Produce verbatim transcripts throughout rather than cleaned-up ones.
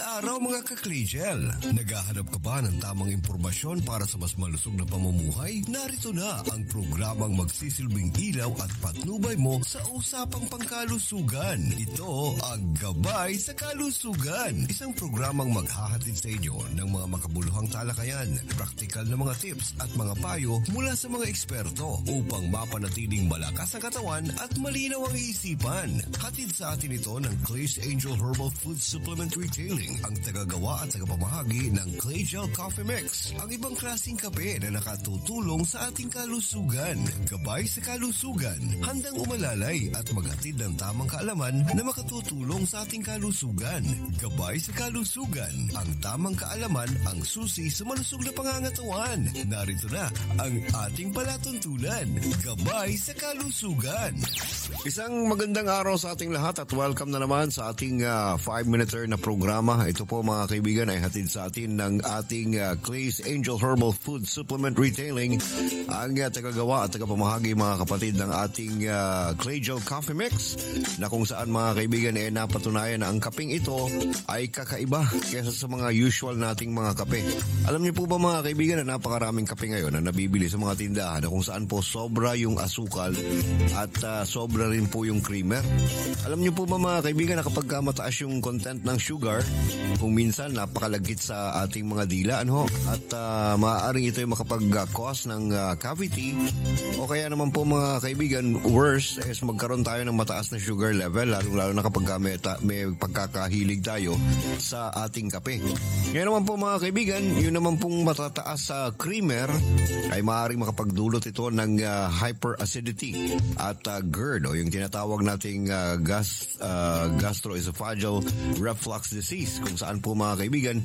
araw mga ka-Claygel. Naghahanap ka ba ng tamang impormasyon para sa mas malusog na pamumuhay? Narito na ang programang magsisilbing ilaw at patnubay mo sa usapang pangkalusugan. Ito ang Gabay sa Kalusugan. Isang programang maghahatid sa inyo ng mga makabuluhang talakayan, praktikal na mga tips at mga payo mula sa mga eksperto upang mapanatiling malakas ang katawan at malinaw ang isipan. Hatid sa atin ito ng Clay's Angel Herbal Food Supplement Retailing, ang tagagawa at tagapamahagi ng Claygel Coffee Mix, ang ibang klaseng kape na nakatutulong sa ating kalusugan. Gabay sa Kalusugan, handang umalalay at maghatid ng tamang kaalaman na makatutulong sa ating kalusugan. Gabay sa Kalusugan, ang tamang kaalaman ang susi sa malusog na pangangatawan. Narito na ang ating palatuntunan. Gabay sa Kalusugan. Isang magandang araw sa ating lahat at welcome na naman sa ating five minute na programa. Ito po mga kaibigan ay hatid sa atin ng ating uh, Clay's Angel Herbal Food Supplement Retailing, ang uh, tagagawa at tagapamahagi mga kapatid ng ating uh, Claygel Coffee Mix, na kung saan mga kaibigan ay napatunayan na ang kapeng ito ay kakaiba kaysa sa mga usual nating mga kape. Alam niyo po ba mga kaibigan na napakaraming kape ngayon na nabibili sa mga tindahan na kung saan po sobra yung asukal at uh, sobra rin po yung creamer. Alam niyo po ba mga kaibigan na kapag uh, mataas yung content ng sugar, kung minsan napakalagkit sa ating mga dila, ano, at uh, maaaring ito ay makapag-cause ng uh, cavity, o kaya naman po mga kaibigan, worse is magkaroon tayo ng mataas na sugar level, lalo-lalo na kapag uh, may, ta- may pagkakahilig tayo sa ating kape. Ngayon naman po mga kaibigan, yun naman pong matataas sa uh, creamer ay maaaring makapagdulot ito ng uh, hyperacidity at uh, GERD, o yung tinatawag nating uh, gas, uh, gastroesophageal reflux disease, kung saan po mga kaibigan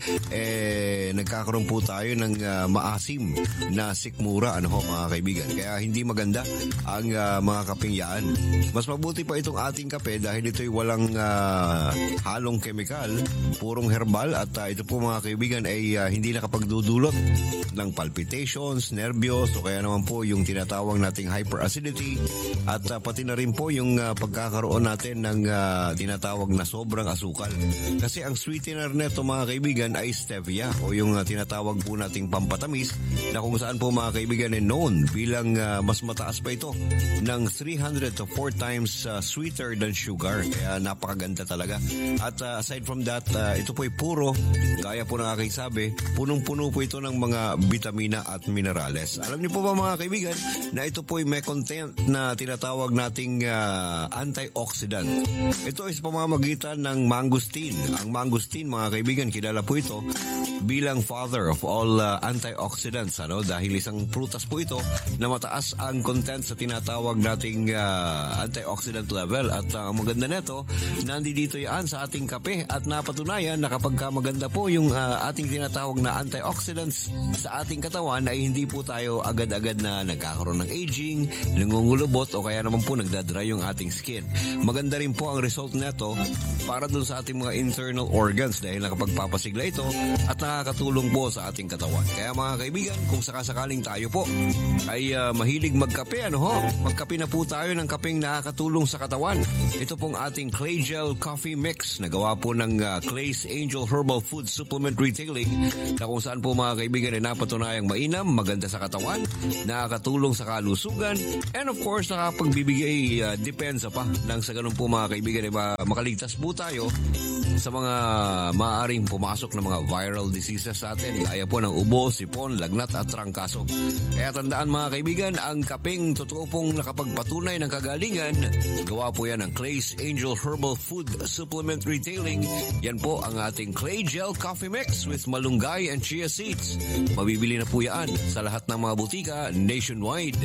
eh nagkakaroon po tayo ng uh, maasim na sikmura, ano ho mga kaibigan. Kaya hindi maganda ang uh, mga kapeng yan. Mas mabuti pa itong ating kape dahil ito'y walang uh, halong kemikal, purong herbal, at uh, ito po mga kaibigan ay uh, hindi nakapagdudulot ng palpitations, nervyos, o kaya naman po yung tinatawag nating hyperacidity, at uh, pati na rin po yung uh, pagkakaroon natin ng uh, tinatawag na sobrang asukal. Kasi ang sweetener neto mga kaibigan ay stevia, o yung uh, tinatawag po nating pampatamis, na kung saan po mga kaibigan ay known bilang uh, mas mataas pa ito ng three hundred to four times uh, sweeter than sugar. Kaya napakaganda talaga. At uh, aside from that, uh, ito po ay puro, gaya po ng aking sabi, punong-puno po ito ng mga vitamina at minerales. Alam niyo po ba mga kaibigan na ito po ay may content na tinatawag nating uh, antioxidant. Ito ay sa pamamagitan ng mangosteen. Ang mangosteen mga kaibigan, kilala po ito bilang father of all uh, antioxidants, ano, dahil isang prutas po ito na mataas ang content sa tinatawag nating uh, antioxidant level. At uh, ang maganda nito, nandito yan sa ating kape, at napatunayan na kapag maganda po yung uh, ating tinatawag na antioxidants sa ating katawan ay hindi po tayo agad-agad na nagkakaroon ng aging, nangungulubot, o kaya naman po nagdadry yung ating skin. Maganda rin po ang result nito para dun sa ating mga internal organs dahil nakapagpapasigla ito at nakakatulong po sa ating katawan. Kaya mga kaibigan, kung sakasakaling tayo po ay uh, mahilig magkape, ano ho, magkape na po tayo ng kapeng nakakatulong sa katawan. Ito pong ating Claygel Coffee Mix na gawa po ng uh, Clay's Angel Herbal Food Supplement Retailing, na kung saan po mga kaibigan ay napatunayang mainam, maganda sa katawan, nakakatulong sa kalusugan, and of course nakapagbibigay uh, depensa pa nang sa ganun po mga kaibigan ay makaligtas po tayo sa mga maaaring pumasok na mga viral diseases sa atin, gaya po ng ubo, sipon, lagnat at trangkaso. Kaya tandaan mga kaibigan, ang kapeng totoo pong nakapagpatunay ng kagalingan, gawa po yan ng Clay's Angel Herbal Food Supplement Retailing. Yan po ang ating Claygel Coffee Mix with malunggay and chia seeds. Mabibili na po yan sa lahat ng mga butika nationwide.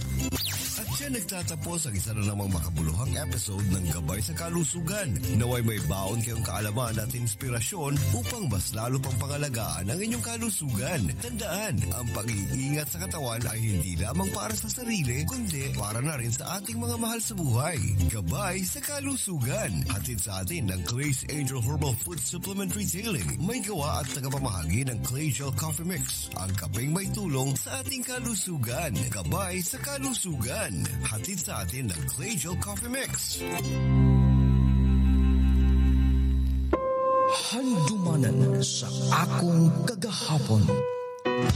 At siya nagtatapos ang isa na namang makabuluhang episode ng Gabay sa Kalusugan. Naway may baon kayong kaalaman at inspirasyon upang mas lalo pang pangalagaan ang inyong kalusugan. Tandaan, ang pag-iingat sa katawan ay hindi lamang para sa sarili, kundi para na rin sa ating mga mahal sa buhay. Gabay sa Kalusugan. Hatid sa atin ng Clay's Angel Herbal Food Supplement Retailing. May gawa at tagapamahagi ng Claygel Coffee Mix, ang kapeng may tulong sa ating kalusugan. Gabay sa Kalusugan. Hatid sa atin ng Claygel Coffee Mix. Handumanan sa akong kagahapon.